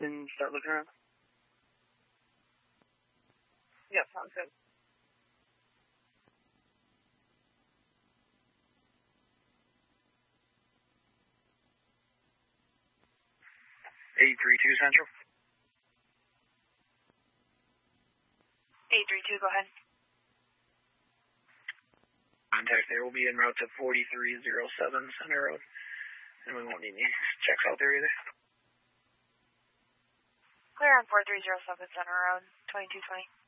and start looking around. Yep, sounds good. 832 Central. 832, go ahead. Contact there will be en route to 4307 Center Road, and we won't need any checks out there either. Clear on 4307 Center Road, 2220.